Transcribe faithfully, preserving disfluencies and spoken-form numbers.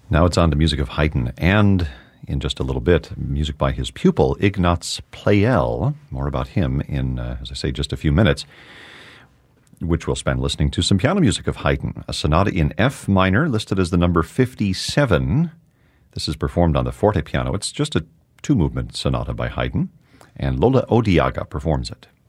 Now it's on to music of Haydn, and in just a little bit, music by his pupil, Ignaz Pleyel. More about him in, uh, as I say, just a few minutes, which we'll spend listening to some piano music of Haydn, a sonata in F minor, listed as the number fifty-seven. This is performed on the forte piano. It's just a two-movement sonata by Haydn, and Lola Odiaga performs it.